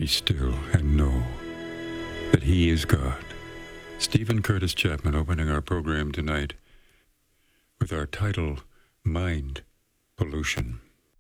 Be still and know that He is God. Stephen Curtis Chapman opening our program tonight with our title, Mind Pollution.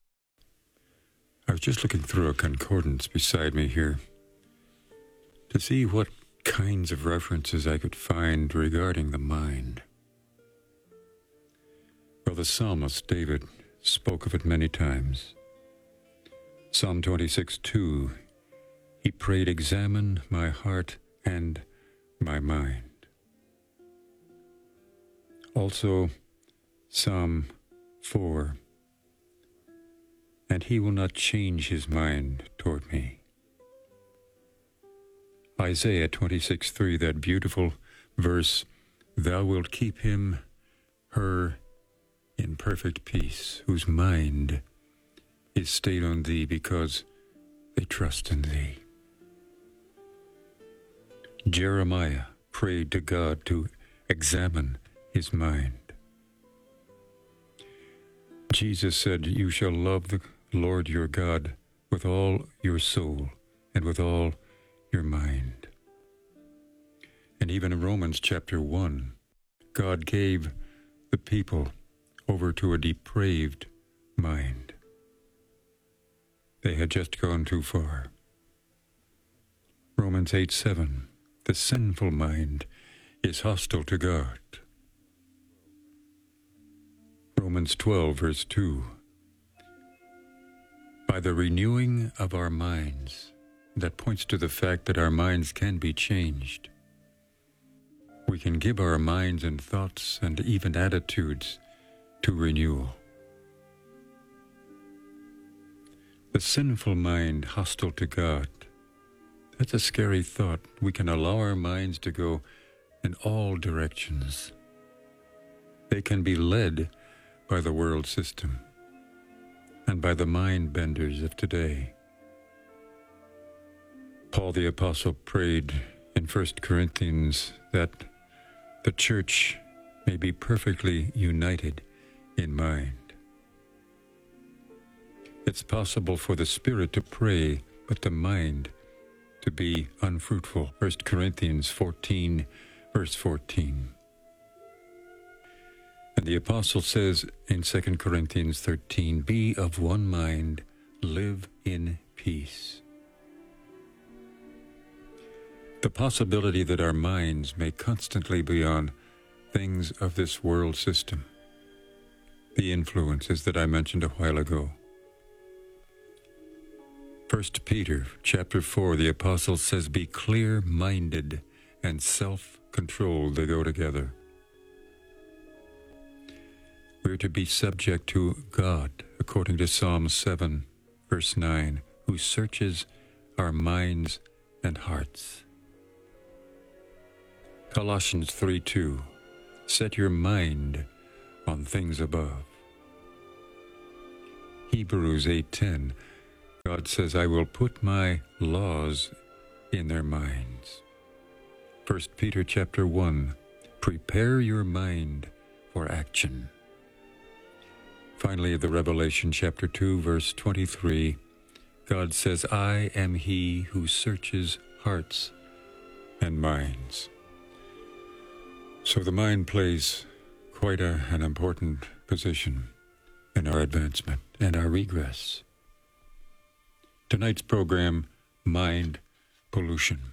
I was just looking through a concordance beside me here to see what kinds of references I could find regarding the mind. Well, the psalmist David spoke of it many times. Psalm 26:2, he prayed, "Examine my heart and my mind." Also, Psalm 4, "And he will not change his mind toward me." Isaiah 26:3, that beautiful verse, "Thou wilt keep him, her, in perfect peace, whose mind is stayed on thee because they trust in thee." Jeremiah prayed to God to examine his mind. Jesus said, "You shall love the Lord your God with all your soul and with all your mind." And even in Romans chapter 1, God gave the people over to a depraved mind. They had just gone too far. Romans 8:7, the sinful mind is hostile to God. Romans 12, verse 2, by the renewing of our minds, that points to the fact that our minds can be changed. We can give our minds and thoughts and even attitudes to renewal. The sinful mind hostile to God, that's a scary thought. We can allow our minds to go in all directions. They can be led by the world system and by the mind benders of today. Paul the Apostle prayed in 1 Corinthians that the church may be perfectly united in mind. It's possible for the spirit to pray, but the mind to be unfruitful. 1 Corinthians 14, verse 14. And the apostle says in 2 Corinthians 13, "Be of one mind, live in peace." The possibility that our minds may constantly be on things of this world system, the influences that I mentioned a while ago. 1 Peter chapter 4, the apostle says, "Be clear-minded and self-controlled." They go together. We're to be subject to God, according to Psalm 7, verse 9, who searches our minds and hearts. Colossians 3:2, set your mind on things above. Hebrews 8:10, God says, "I will put my laws in their minds." 1 Peter chapter 1, prepare your mind for action. Finally, the Revelation chapter 2, verse 23, God says, "I am he who searches hearts and minds." So the mind plays quite an important position in our advancement and our regress. Tonight's program, Mind Pollution.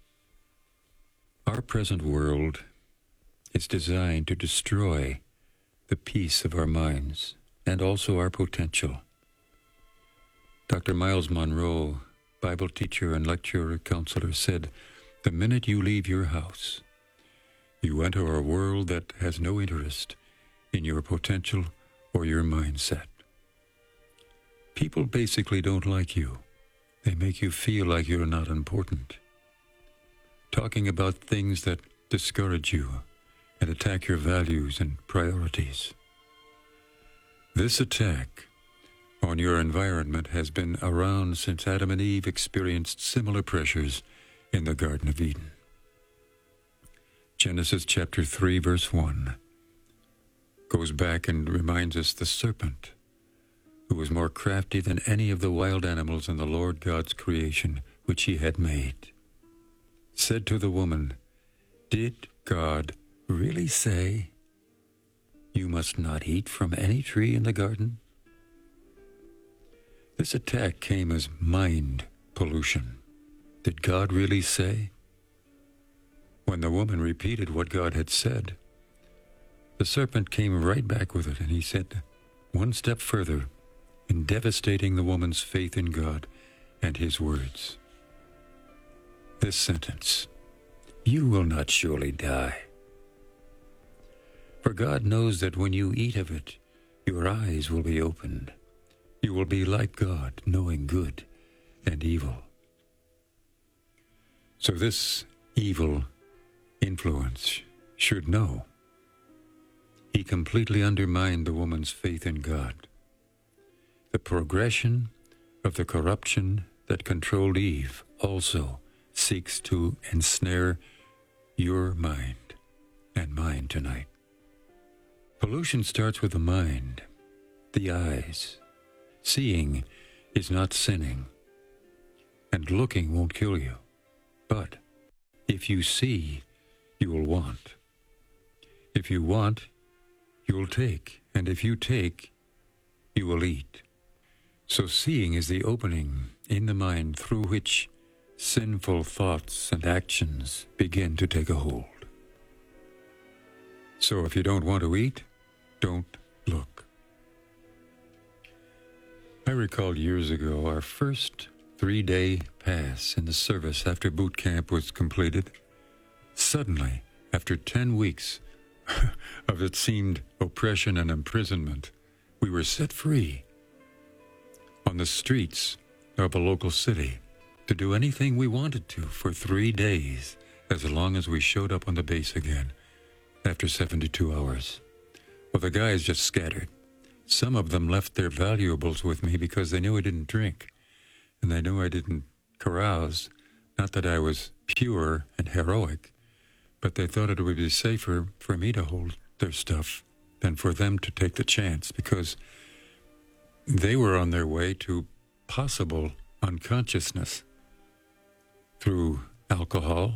Our present world is designed to destroy the peace of our minds and also our potential. Dr. Miles Monroe, Bible teacher and lecturer counselor, said, "The minute you leave your house, you enter a world that has no interest in your potential or your mindset. People basically don't like you. They make you feel like you're not important. Talking about things that discourage you and attack your values and priorities. This attack on your environment has been around since Adam and Eve experienced similar pressures in the Garden of Eden. Genesis chapter 3, verse 1 goes back and reminds us the serpent, who was more crafty than any of the wild animals in the Lord God's creation, which he had made, said to the woman, "Did God really say you must not eat from any tree in the garden?" This attack came as mind pollution. Did God really say? When the woman repeated what God had said, the serpent came right back with it, and he said one step further in devastating the woman's faith in God and his words. This sentence, "You will not surely die." For God knows that when you eat of it, your eyes will be opened. You will be like God, knowing good and evil. So this evil influence should know. He completely undermined the woman's faith in God. The progression of the corruption that controlled Eve also seeks to ensnare your mind and mine tonight. Pollution starts with the mind, the eyes. Seeing is not sinning, and looking won't kill you. But if you see, you will want. If you want, you will take, and if you take, you will eat. So seeing is the opening in the mind through which sinful thoughts and actions begin to take a hold. So if you don't want to eat, don't look. I recall years ago our first 3-day pass in the service after boot camp was completed. Suddenly, after 10 weeks of it seemed oppression and imprisonment, we were set free on the streets of a local city to do anything we wanted to for 3 days, as long as we showed up on the base again after 72 hours. Well, the guys just scattered. Some of them left their valuables with me because they knew I didn't drink, and they knew I didn't carouse. Not that I was pure and heroic, but they thought it would be safer for me to hold their stuff than for them to take the chance, because they were on their way to possible unconsciousness through alcohol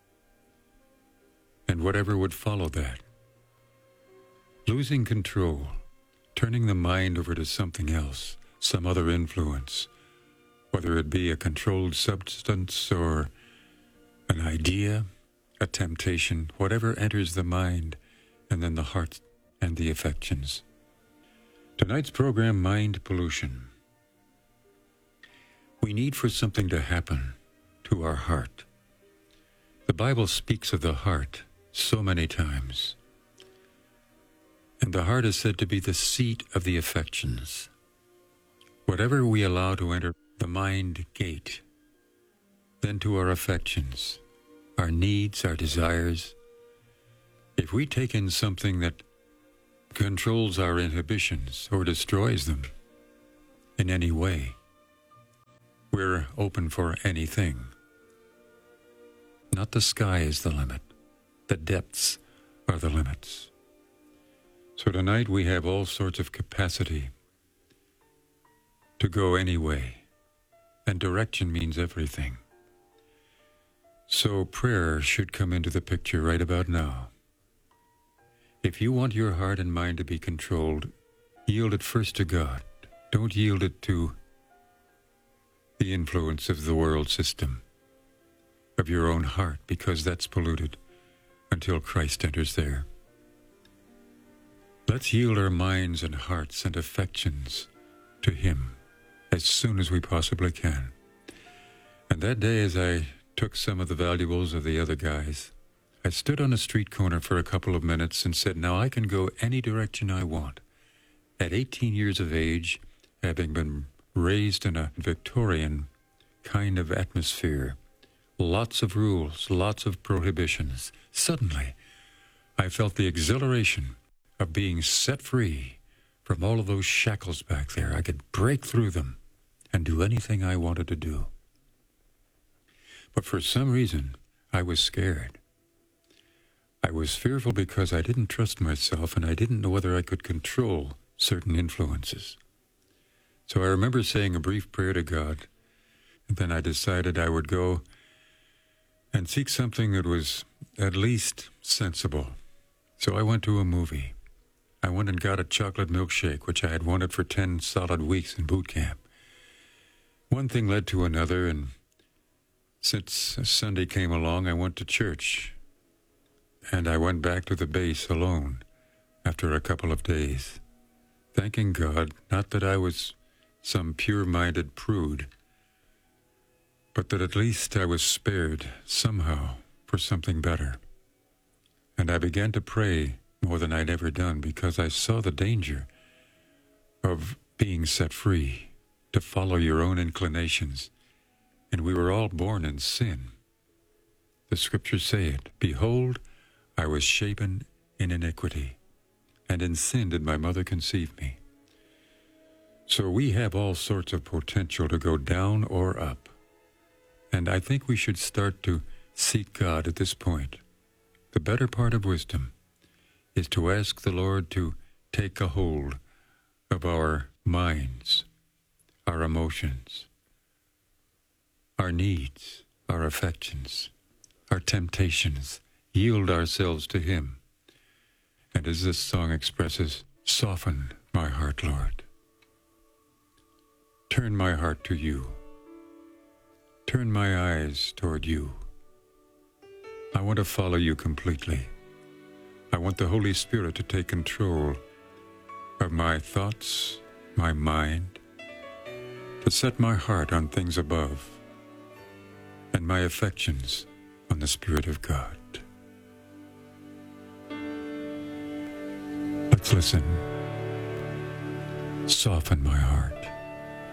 and whatever would follow that. Losing control, turning the mind over to something else, some other influence, whether it be a controlled substance or an idea, a temptation, whatever enters the mind and then the heart and the affections. Tonight's program, Mind Pollution. We need for something to happen to our heart. The Bible speaks of the heart so many times. And the heart is said to be the seat of the affections. Whatever we allow to enter the mind gate, then to our affections, our needs, our desires. If we take in something that controls our inhibitions or destroys them in any way, we're open for anything. Not the sky is the limit. The depths are the limits. So tonight we have all sorts of capacity to go any way, and direction means everything. So prayer should come into the picture right about now. If you want your heart and mind to be controlled, yield it first to God. Don't yield it to the influence of the world system, of your own heart, because that's polluted until Christ enters there. Let's yield our minds and hearts and affections to Him as soon as we possibly can. And that day, as I took some of the valuables of the other guys, I stood on a street corner for a couple of minutes and said, now I can go any direction I want. At 18 years of age, having been raised in a Victorian kind of atmosphere, lots of rules, lots of prohibitions, suddenly I felt the exhilaration of being set free from all of those shackles back there. I could break through them and do anything I wanted to do. But for some reason, I was scared. I was fearful because I didn't trust myself and I didn't know whether I could control certain influences. So I remember saying a brief prayer to God Then I decided I would go and seek something that was at least sensible. So I went to a movie. I went and got a chocolate milkshake, which I had wanted for 10 solid weeks in boot camp. One thing led to another, and since Sunday came along, I went to church. And I went back to the base alone after a couple of days, thanking God, not that I was some pure-minded prude, but that at least I was spared somehow for something better. And I began to pray more than I'd ever done because I saw the danger of being set free to follow your own inclinations. And we were all born in sin. The scriptures say it, "Behold, I was shapen in iniquity, and in sin did my mother conceive me." So we have all sorts of potential to go down or up. And I think we should start to seek God at this point. The better part of wisdom is to ask the Lord to take a hold of our minds, our emotions, our needs, our affections, our temptations. Yield ourselves to Him. And as this song expresses, soften my heart, Lord. Turn my heart to you. Turn my eyes toward you. I want to follow you completely. I want the Holy Spirit to take control of my thoughts, my mind, to set my heart on things above, and my affections on the Spirit of God. Let's listen. Soften my heart.